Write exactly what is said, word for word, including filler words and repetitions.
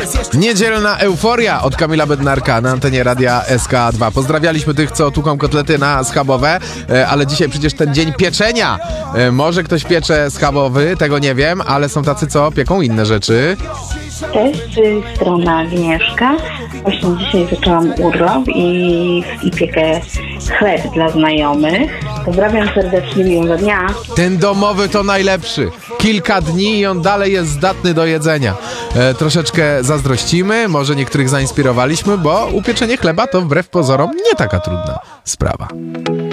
Niedzielna euforia od Kamila Bednarka na antenie Radia S K dwa. Pozdrawialiśmy tych, co tuką kotlety na schabowe, ale dzisiaj przecież ten dzień pieczenia. Może ktoś piecze schabowy, tego nie wiem, ale są tacy, co pieką inne rzeczy. Cześć, z tej strony Agnieszka. Właśnie dzisiaj zaczęłam urlop i, i piekę chleb dla znajomych. Pozdrawiam serdecznie, miłego dnia. Ten domowy to najlepszy. Kilka dni i on dalej jest zdatny do jedzenia. E, troszeczkę zazdrościmy, może niektórych zainspirowaliśmy, bo upieczenie chleba to wbrew pozorom nie taka trudna sprawa.